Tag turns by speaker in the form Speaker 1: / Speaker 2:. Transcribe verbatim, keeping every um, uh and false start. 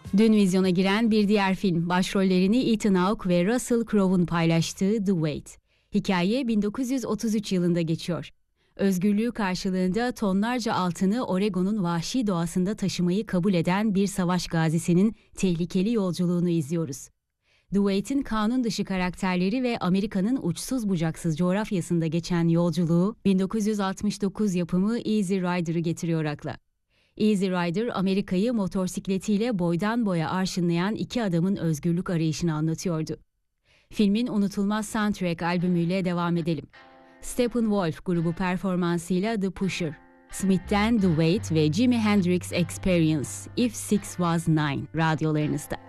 Speaker 1: Dün vizyona giren bir diğer film, başrollerini Ethan Hawke ve Russell Crowe'un paylaştığı The Wait. Hikaye bin dokuz yüz otuz üç yılında geçiyor. Özgürlüğü karşılığında tonlarca altını Oregon'un vahşi doğasında taşımayı kabul eden bir savaş gazisinin tehlikeli yolculuğunu izliyoruz. The Wait'in kanun dışı karakterleri ve Amerika'nın uçsuz bucaksız coğrafyasında geçen yolculuğu, bin dokuz yüz altmış dokuz yapımı Easy Rider'ı getiriyor akla. Easy Rider, Amerika'yı motosikletiyle boydan boya arşınlayan iki adamın özgürlük arayışını anlatıyordu. Filmin unutulmaz soundtrack albümüyle devam edelim. Steppenwolf grubu performansıyla The Pusher, Smith'ten The Wait ve Jimi Hendrix Experience, If Six Was Nine radyolarınızda.